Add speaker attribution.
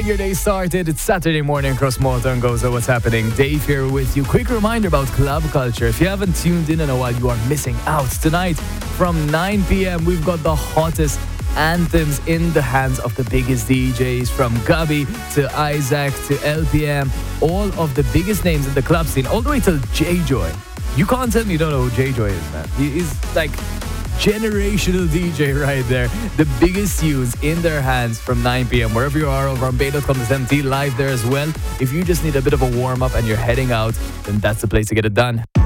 Speaker 1: your day started. It's Saturday morning across Malta and Gozo. What's happening? Dave here with you. Quick reminder about club culture. If you haven't tuned in a while, you are missing out. Tonight from 9 p.m. we've got the hottest anthems in the hands of the biggest DJs, from Gabi to Isaac to LPM. All of the biggest names in the club scene, all the way till J-Joy. You can't tell me you don't know who J-Joy is, man. He is like generational DJ right there. The biggest tunes in their hands from 9 p.m. Wherever you are, over on bay.com/MT, live there as well. If you just need a bit of a warm-up and you're heading out, then that's the place to get it done.